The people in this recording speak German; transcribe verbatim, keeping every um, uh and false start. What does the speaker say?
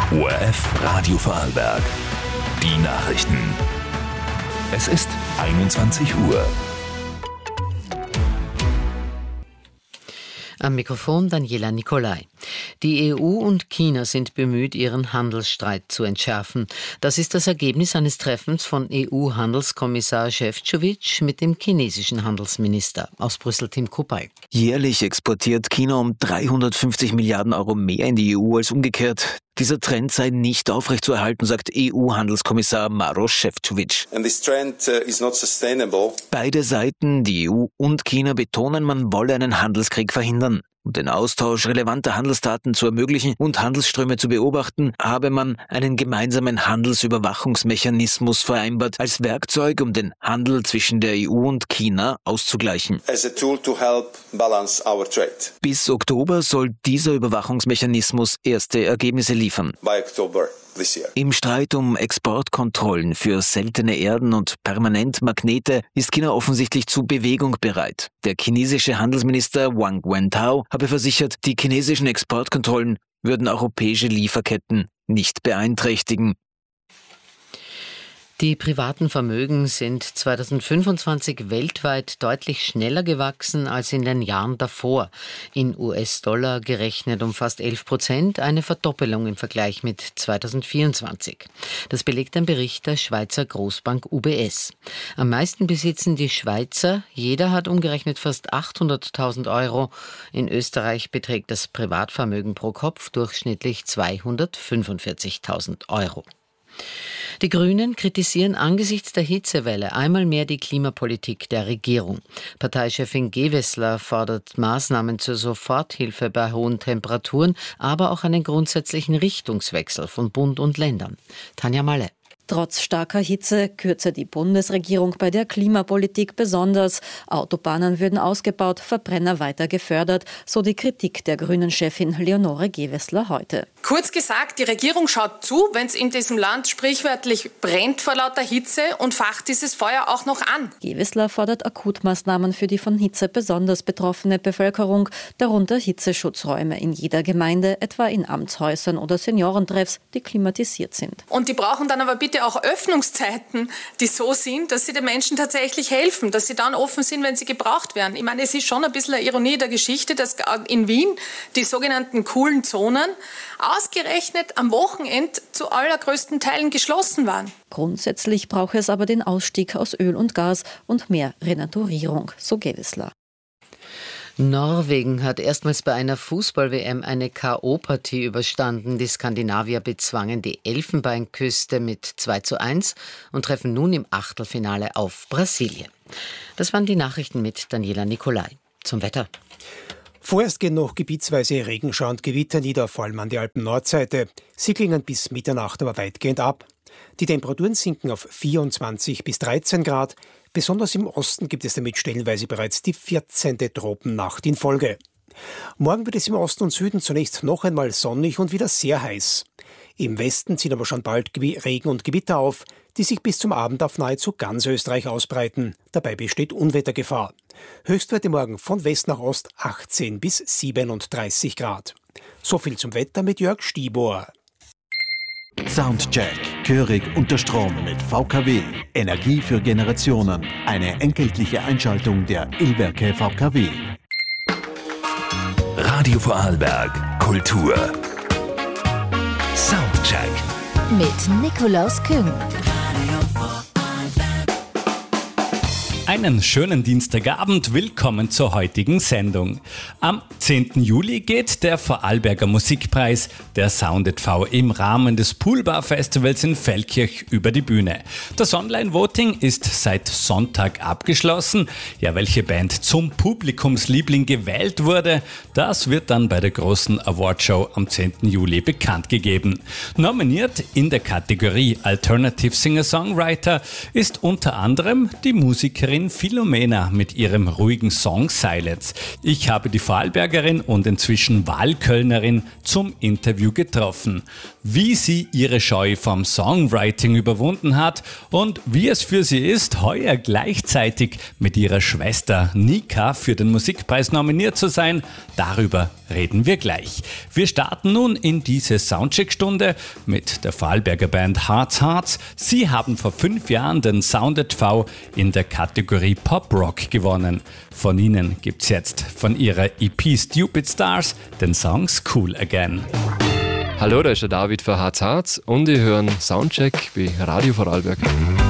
O R F Radio Vorarlberg. Die Nachrichten. Es ist einundzwanzig Uhr. Am Mikrofon Daniela Nicolai. Die E U und China sind bemüht, ihren Handelsstreit zu entschärfen. Das ist das Ergebnis eines Treffens von E U-Handelskommissar Šefčovič mit dem chinesischen Handelsminister. Aus Brüssel Tim Kupal. Jährlich exportiert China um dreihundertfünfzig Milliarden Euro mehr in die E U als umgekehrt. Dieser Trend sei nicht aufrechtzuerhalten, sagt E U-Handelskommissar Maroš Šefčovič. And this trend uh, is not sustainable. Beide Seiten, die E U und China, betonen, man wolle einen Handelskrieg verhindern. Um den Austausch relevanter Handelsdaten zu ermöglichen und Handelsströme zu beobachten, habe man einen gemeinsamen Handelsüberwachungsmechanismus vereinbart als Werkzeug, um den Handel zwischen der E U und China auszugleichen. As a tool to help balance our trade. Bis Oktober soll dieser Überwachungsmechanismus erste Ergebnisse liefern. By October this year. Im Streit um Exportkontrollen für seltene Erden und Permanentmagnete ist China offensichtlich zu Bewegung bereit. Der chinesische Handelsminister Wang Wentao habe versichert, die chinesischen Exportkontrollen würden europäische Lieferketten nicht beeinträchtigen. Die privaten Vermögen sind zweitausendfünfundzwanzig weltweit deutlich schneller gewachsen als in den Jahren davor. In U S-Dollar gerechnet um fast elf Prozent, eine Verdoppelung im Vergleich mit zweitausendvierundzwanzig. Das belegt ein Bericht der Schweizer Großbank U B S. Am meisten besitzen die Schweizer. Jeder hat umgerechnet fast achthunderttausend Euro. In Österreich beträgt das Privatvermögen pro Kopf durchschnittlich zweihundertfünfundvierzigtausend Euro. Die Grünen kritisieren angesichts der Hitzewelle einmal mehr die Klimapolitik der Regierung. Parteichefin Gewessler fordert Maßnahmen zur Soforthilfe bei hohen Temperaturen, aber auch einen grundsätzlichen Richtungswechsel von Bund und Ländern. Tanja Malle. Trotz starker Hitze kürze die Bundesregierung bei der Klimapolitik besonders. Autobahnen würden ausgebaut, Verbrenner weiter gefördert, so die Kritik der Grünen-Chefin Leonore Gewessler heute. Kurz gesagt, die Regierung schaut zu, wenn es in diesem Land sprichwörtlich brennt vor lauter Hitze und facht dieses Feuer auch noch an. Gewessler fordert Akutmaßnahmen für die von Hitze besonders betroffene Bevölkerung, darunter Hitzeschutzräume in jeder Gemeinde, etwa in Amtshäusern oder Seniorentreffs, die klimatisiert sind. Und die brauchen dann aber bitte auch Öffnungszeiten, die so sind, dass sie den Menschen tatsächlich helfen, dass sie dann offen sind, wenn sie gebraucht werden. Ich meine, es ist schon ein bisschen eine Ironie der Geschichte, dass in Wien die sogenannten coolen Zonen ausgerechnet am Wochenende zu allergrößten Teilen geschlossen waren. Grundsätzlich brauche es aber den Ausstieg aus Öl und Gas und mehr Renaturierung, so Gewessler. Norwegen hat erstmals bei einer Fußball-W M eine K O-Partie überstanden. Die Skandinavier bezwangen die Elfenbeinküste mit zwei zu eins und treffen nun im Achtelfinale auf Brasilien. Das waren die Nachrichten mit Daniela Nicolai. Zum Wetter. Vorerst gehen noch gebietsweise Regenschauer und Gewitter nieder, vor allem an der Alpen-Nordseite. Sie klingen bis Mitternacht aber weitgehend ab. Die Temperaturen sinken auf vierundzwanzig bis dreizehn Grad. Besonders im Osten gibt es damit stellenweise bereits die vierzehnte Tropennacht in Folge. Morgen wird es im Osten und Süden zunächst noch einmal sonnig und wieder sehr heiß. Im Westen ziehen aber schon bald Regen und Gewitter auf, die sich bis zum Abend auf nahezu ganz Österreich ausbreiten. Dabei besteht Unwettergefahr. Höchstwerte morgen von West nach Ost achtzehn bis siebenunddreißig Grad. So viel zum Wetter mit Jörg Stibor. Soundcheck. Gehörig unter Strom mit V K W. Energie für Generationen. Eine entgeltliche Einschaltung der Illwerke V K W. Radio Vorarlberg. Kultur. Soundcheck. Mit Nikolaus Küng. Einen schönen Dienstagabend, willkommen zur heutigen Sendung. Am zehnten Juli geht der Vorarlberger Musikpreis, der Sound et V, im Rahmen des Poolbar Festivals in Feldkirch über die Bühne. Das Online-Voting ist seit Sonntag abgeschlossen. Ja, welche Band zum Publikumsliebling gewählt wurde, das wird dann bei der großen Awardshow am zehnten Juli bekannt gegeben. Nominiert in der Kategorie Alternative Singer-Songwriter ist unter anderem die Musikerin Sängerin Philomena mit ihrem ruhigen Song Silence. Ich habe die Vorarlbergerin und inzwischen Wahlkölnerin zum Interview getroffen. Wie sie ihre Scheu vom Songwriting überwunden hat und wie es für sie ist, heuer gleichzeitig mit ihrer Schwester Nika für den Musikpreis nominiert zu sein, darüber reden wir gleich. Wir starten nun in diese Soundcheck-Stunde mit der Vorarlberger Band Hearts Hearts. Sie haben vor fünf Jahren den Sound V in der Kategorie Pop Rock gewonnen. Von ihnen gibt's jetzt von ihrer E P Stupid Stars den Song Cool Again. Hallo, da ist der David für Hearts Hearts und ihr hören Soundcheck bei Radio Vorarlberg.